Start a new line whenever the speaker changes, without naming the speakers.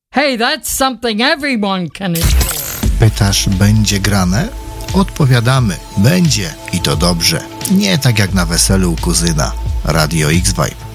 Hey, that's something everyone can enjoy.
Pytasz, będzie grane? Odpowiadamy, będzie i to dobrze. Nie tak jak na weselu u kuzyna. Radio X-Vibe.